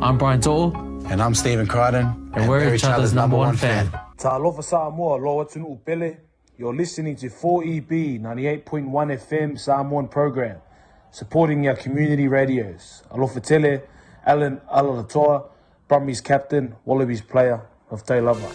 I'm Brian Dottle. And I'm Stephen Crichton. And we're each other's number one fan. Ta'alofa Samoa, loa tunu upele. You're listening to 4EB 98.1 FM Samoan program, supporting our community radios. Alofa Tele, Alan Alalatoa, Brumbies captain, Wallabies player of Te Lava.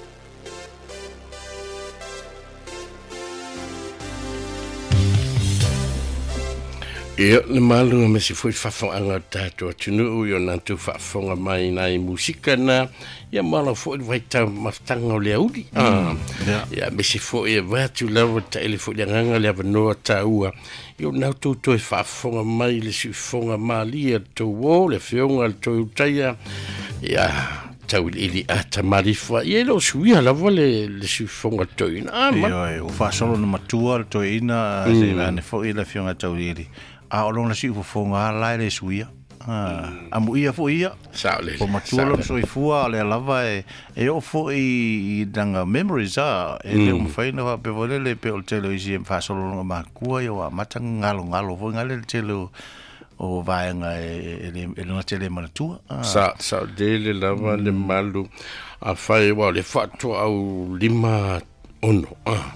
Ia, le malu me se foi whafonga tātua tunu yo nantu whafonga mai nai musika na ia mala foi vai tau maftanga o le auri. Ia me se foi e watu lawa ta ele foi nganga le avanoa taua. Yo nau tūtoi whafonga mai le si fonga malia to wo le whionga le tau taia. Ia tau ili ata marifa. Ia lo suia lawa le si fonga toina. Ia, o whasolo na matua le toina se vane foi le whionga tau ili. A o lona si ufofonga lai le suia. A mu ia fo ia. Saole. O matuolo so i fua le lava e o fo i danga memories a e le umfaina wa pe volele pe o tele isi em fa solo nga makua yo a matang ngalo fo ngale le tele o vaenga e le tele manatua. Sa dele lava le malu a fai wa le fatu au lima ono.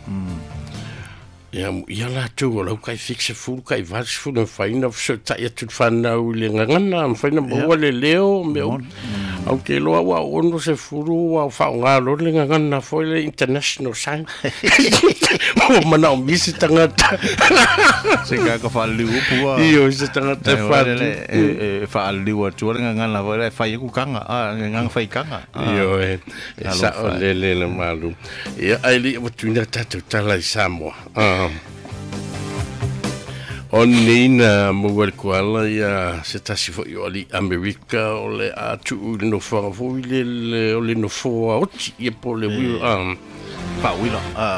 Ia la tu lo kai fixe full kai vas full en faina so tai tu fana u le ngana faina bo le leo me au ke lo wa ono se furu wa fa nga lo le ngana foi le international sign o mana o misi tanga se ka ko fa lu pu io se tanga te fa fa lu tu ngana va fa ku kanga nganga fa kanga io sa o le malu ia ai o tu na tatu tala Samoa Onina mowel kuala ia se tasi fo i oli Amerika o le atu no fo le o le no fo oti e po le wi pa wila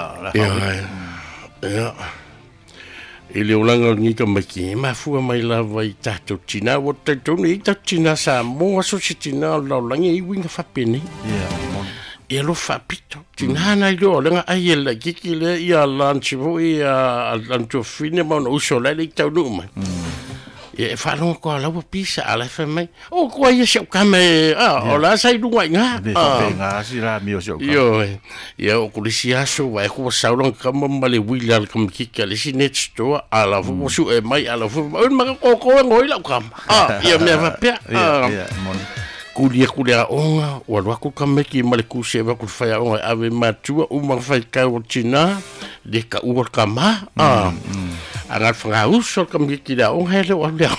ia ele olanga ni ka maki ma fu mai la vai tato tina o te tonu i tato tina sa mo so tina la langi i winga fa pene ia lo fa pito tina na yo lenga ai le kiki le ia lanchi vo ia lancho fine ma no so le tau no ma e fa no ko la pisa ala fa mai o ko ia se kame o la sai du nga nga si ra mi o so yo ia o kulisia so vai ko sa lo kam male wilal kam kiki le si net sto ala vo su e mai ala vo ma ko ngoi la kam ia me va pe kulia onga o waku kameki male kuse wa ku fa onga ave matua o ma fa ka o tina de ka u kama anga fra uso kameki da onga hele o le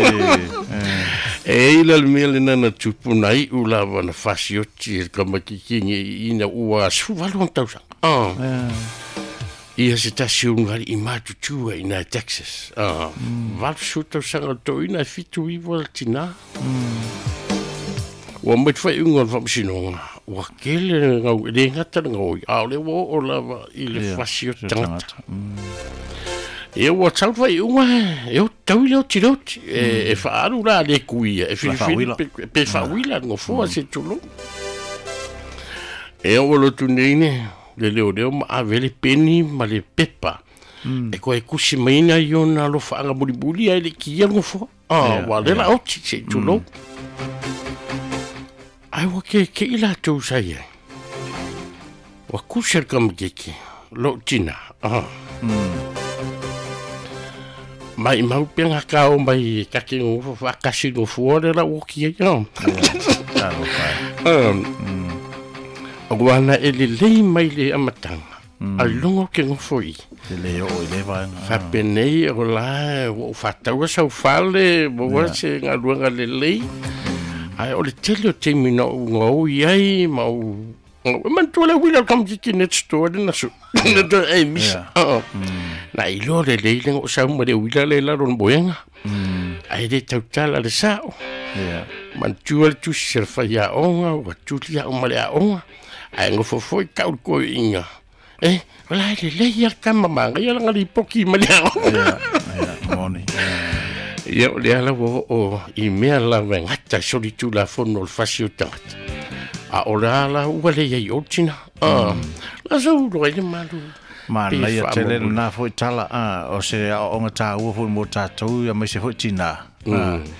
e ila mele na tupunai u la wana fasioti kameki kingi ina u su valon tausa ia se tasi ungari i matutua ina Texas val suto sanga to ina fitu i voltina wa mai fai unga fa sinonga wa kele ngau le ngata ngau au le wo o lava i le fasio tangata e wa tau fai unga e o tau le o tiroti e fa aru la le kuia e fili pe fa wila ngo fo se tulo e o lo tunene le leo ma avele peni ma le pepa e ko e kusi maina yo na lo fa nga buli ai le kia ngo fo wa le la o se tulo ai wa ke ila tu sai wa kusher kam keki lo tina mai mau penga ka o mai ka ke ngo fa ka si ngo fu le la o ki ya ogwana ele le mai le amatanga ai longo ke ngo foi le o le va fa penei o la o fa tau sa fale bo wa se nga luanga le ai o le tele o te mina ngau iai mau man tu la wila kam ki net store na su na do ai mis na i lo le le o sa mo le wila le la ron boenga ai de total le sa man tu tu serfa ya onga o tu ya o male onga ai ngo fo ka ko inga wala le ya kam manga ya ngali poki male moni ia le ala o i mea la vengata solitu la fono le fasio tangata a o la wale ia i otina la zo lo ele malu ma la ia tele na foi tala o se o nga ta u foi mo tatou ia mai se foi tina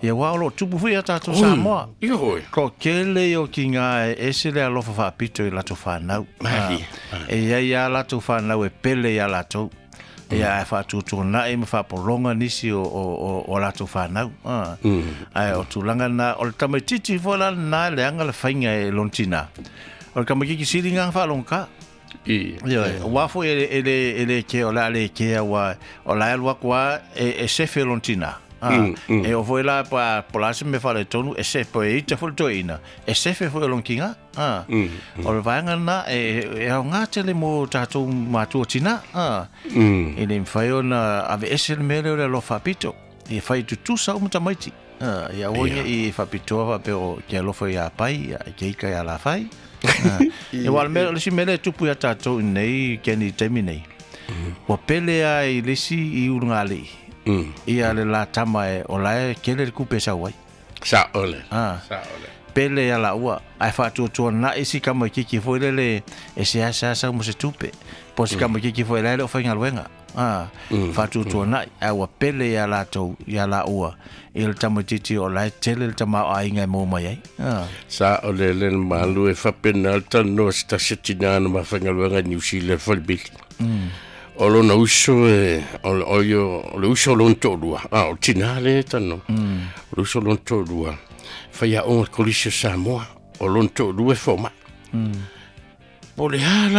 ia wa lo tupu fui ata to Samoa Yo. ko kele o kinga e se le alofa fa pito i lato whanau e ia lato whanau e pele ia lato ia e whātutu na e me whāporonga nisi o lato whanau ai o tūlanga na o le tamaititi whala na le anga le whainga e lontina o le kamakiki siringa whalonga wafo ele ke o la le ke wa o la elwa kwa e sefe lontina e o foi la pa polase me fale tonu e se po e te fol toina e se fe foi lonkinga o le vanga na e o ngatele mo tatu matu tina e le fai ona ave esel mele le lo fapito e fai tu sa mo tamaiti ya wonya e fapito va pero ke lo foi a pai ke ika ya la fai e wal mele si mele tu pu ya tatu nei ke ni terminei o pele ai lesi I urngale ia le la tama e o la kele kupe sa wai sa ole pele ya la ua ai fa tu na isi kama kiki foi le e se asa mo se tupe po se kama kiki foi le o fa ngalwenga fa tu na ai wa pele ya la to ya la ua il tama titi o la tele tama ai ngai mo mai sa ole le malu e fa penal tano sta setina ma fa ngalwenga New Zealand folbit o lo na uso o lo uso lo ntodua o tinale tano lo uso lo ntodua fa ya on colisio Samoa o lo ntodua forma pole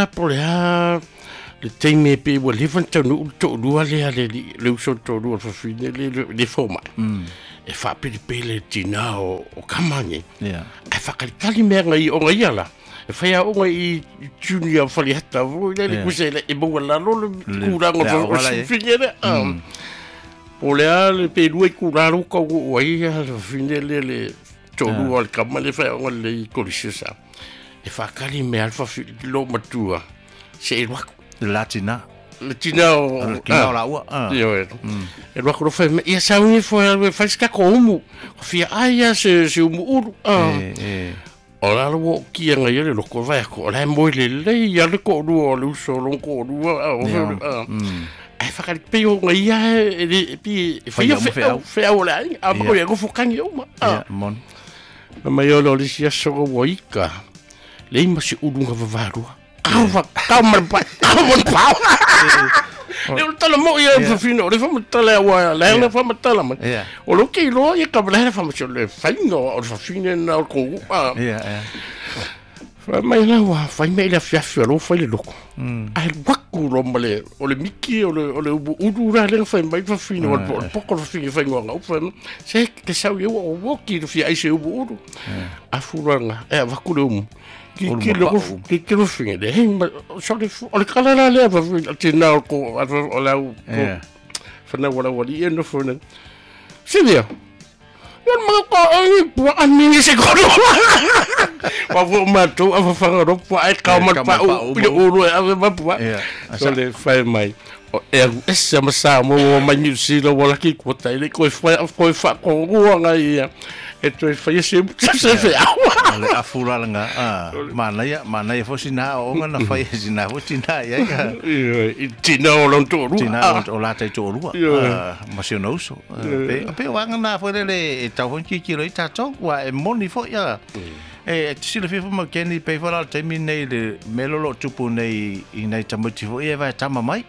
le teme pe wo le fan tano ntodua le uso ntodua fa fine le forma e fa pe le tina o kamani e fa kali menga I o ngai e fai a onga I junior fali hata vo le kusele e bo la lo kuranga vo finere o le ale pe due kuraro ko wai finele le tolu al kamale fai onga le kolisisa e fa kali me alfa lo matua se wa latina o la ua yo e lo ko fa ia sa uni fa ska ko mu fia aia se mu o la lo ki nga yele lo ko va ko la mo le ya le ko do lo so lo ko do ai fa ka pe yo nga ya e pi fa o la a mo ya go fo kan yo ma mon ma yo lo si so go boika le ma si udunga va varu ka ma pa eu tala mo ia fino le fama tala wa la fama tala man o lo que lo ia cabla fama le faino o fine na ko fa mai la wa fa mai la fiafio lo fa le loko ai waku lo male o le miki o le udura le fa mai fa fino o poco fa fine fa ngo fa se que sa eu o woki do fi ai se udu a furanga e waku le que lo finge de so que o le kala la le fa tina ko o la fa na wala wali no fa na Silvia eu não po a mim se ko wa vo mato a fa ro po ai calma pa o ro a pa so le fa mai esse ma mo mai si lo wala ki ko tai le ko fa ko nga ia e tu fai se fe ale a furalanga mana ia fosina o nga na fai sina fosina ia tina o lon to tina o la tai to rua ma se no so pe wanga na fo le ta hon ki lo ta to wa e moni fo ia e si le fefo ma keni pe fo la te mine le melolo tupu nei I nei tamuti fo ia va tama mai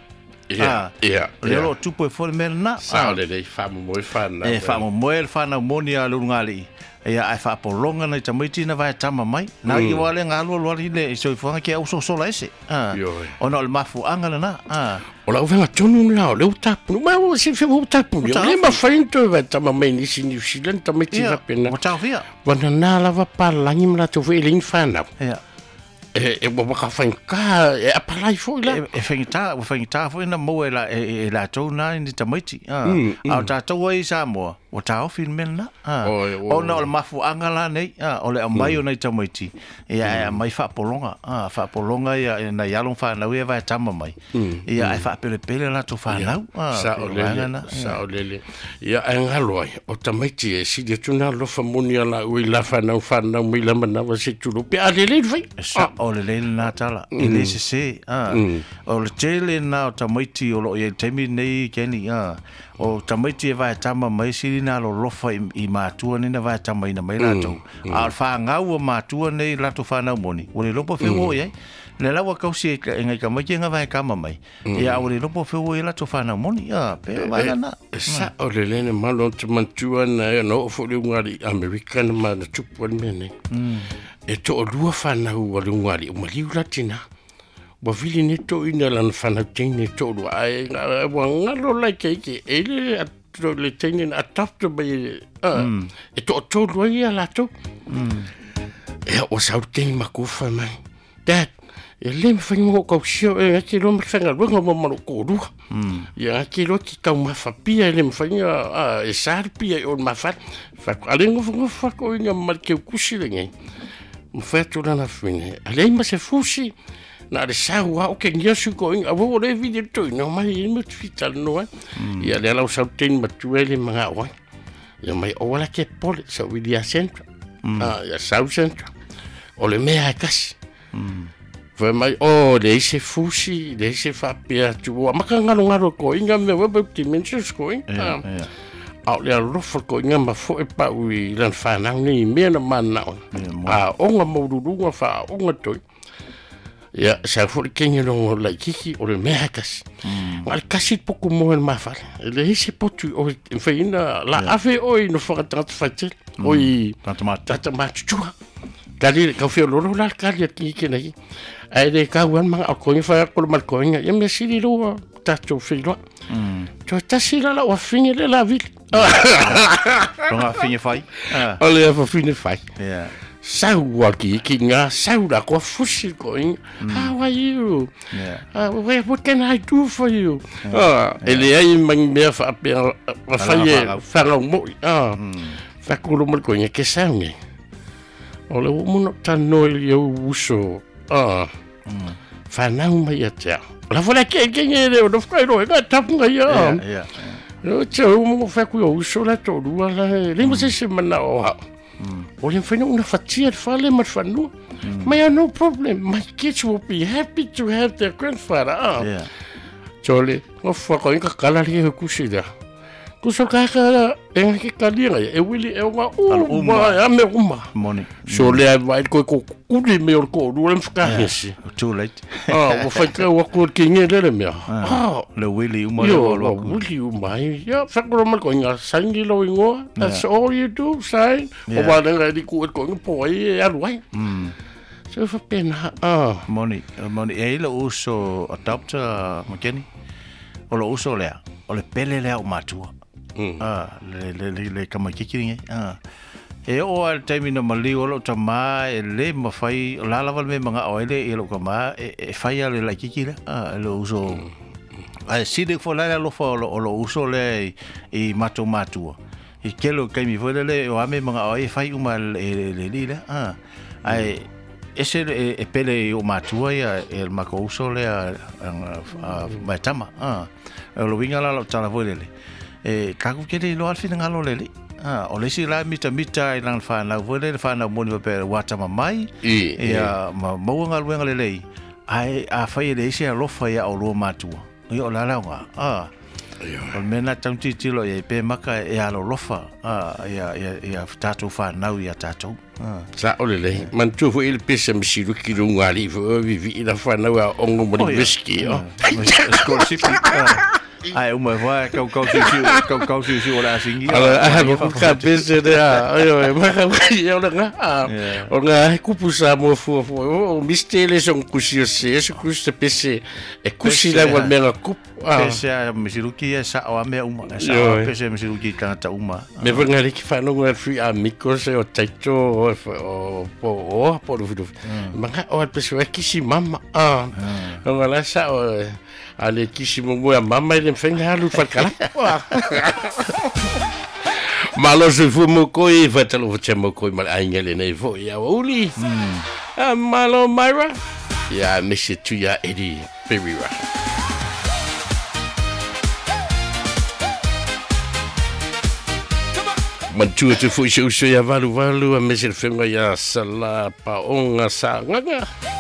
le lo tupu e fo le mena sa le famo mo fana e famo mo el fana moni a lungali ia ai fa polonga nei tamaiti na vai tama mai na I wale ngalo lo le so fo ke o so la ese ona le mafu angala na o la venga tonu la le tapu ma o se fe o tapu le ma fainto va tama mai ni New Zealand tamaiti va pena o tau via wana na la va pa la ni mla to ve le infana e bo ka fanka e apalai fo la e fengita fo na mo la to na ni tamaiti a ta to ai Samoa o tau fin mena o na o mafu angala nei o le mai o nei tamaiti ia mai fa polonga ia na yalong fa na we va tama mai ia fa pele la to fa na sa o le ia angalo o tamaiti e si de tuna lo fa monia la we la fa na mi la mana va se tu pe a le vai o le na tala ele se o le tele na o tamaiti o lo ia temi nei keni o tamaiti e vai tama mai si na lo lofa I matua ni na vai tama ina mai lato al fa ngau matua nei lato fa na moni o le lopo fe o ye le lawa kausi ngai ka mai nga vai kama mai ia o le lopo fe o lato fa na moni ia pe vai na sa o le lene malo te mantua na no fo le ngari American ma na tupu mene e to lua fa na o le ngari o mali latina wa vili ne to ina lan fa na tine to lo ai wa ngalo like ke ele to le tine a tapto by e to lo ia lato e o sa tine makufa mai dad e le fa ngo ko sio e ki lo mfanga lo ngo mo ko lu ya ki lo ki ka ma fa pia le mfanga e sar pia o ma fa ale ngo fa ko nga mal ke kusi le ngai mfa to na fine ale ma se fusi na le saua o ke ngia su ko inga wo le video to no mai mo fital no ia le la sa tin matuele manga wa ia mai o la ke pole so vidia centro ia south centro o le mea kas foi mai o le se fusi le se fa pia tu maka ngalo ko inga me wa dimensions ko inga au le rofo ko inga ma fo e pa ui lan fa na ni me na mana o nga mo du fa o nga to ya sa fu ke ni no la kiki o le mehakas al kasi poku mo el mafal le hisi potu o feina la ave o no fa tant fatel oi tatamat chua kali ka fi lo la kali ki nei ai de ka wan ma ko ni fa ko mal ko ni me sili lo tato fi lo to tasila la o fini le la ville non a fini fai ole fa fini fai yeah saua ki nga saura ko fusi ko how are you what can I do for you ele ai mang me fa fa mo fa ko mo ko ni ke sangue ole mo no tano yo uso fa na mai atia la vola ke ni le do fa ro ga tap nga ya no tio mo fa ko uso la to la le mo se semana o o le fino una fatia fale mar fanu my no problem my kids will be happy to have their grandfather chole o fa ko inga kala ri ku sida ku so ka en ki kalia e wili e wa ya me uma money so le vai ko uli me ko du le fka hesi too late o fa ka wa ko ki nge le me le wili uma lo wili uma ya fa ko mal ko nga sangi lo ngo that's all you do sai o ba nga di ku ko po ya ruai so fa pena money e lo uso adopter makeni o lo uso le o le pele le o matua le kama kikiringe e o al time no mali o lo tama e le mafai la lava me manga o ele e lo kama e fai ale la kikira lo uso a side fo la lo fo lo uso le e matua e kelo kai mi fo le o ame manga o e fai uma le lila ai ese e pele o matua ya el mako uso le a tama lo vinga la lo tala vo le e kaku kele lo alfina ngalo lele o le si la mita i lang fa na vole fa na moni pe wata mai e ma mo ngalo ngale ai a fa ile si a lo fa ya o lo matua o la la o mena tanti tilo e pe maka e a lo lofa ya tato fa na ya tato sa o le man tu fu il pese mi si lu ki lu ngali fu vivi la fa na o ngo mo whisky ai uma vai kau si ora singi ala mo ka pese de ayo ma ka yo nga o nga kupusa mo fu o mistele son kusi se kusi pese e kusi la wal mera kup pese a misiruki sa o me uma sa pese misiruki kanta uma me venga ki fa no fi amigos o taito o por fu manga o pese ki si mama o la sa ale kisi mo mama ile mfenga halu fakala malo se fu mo koi vatalo mo koi mal angele nei vo ya uli malo Myra ya miss tu ya Eddie Pereira mantua te fu so ya valu a miss fenga ya sala pa onga sa ngaga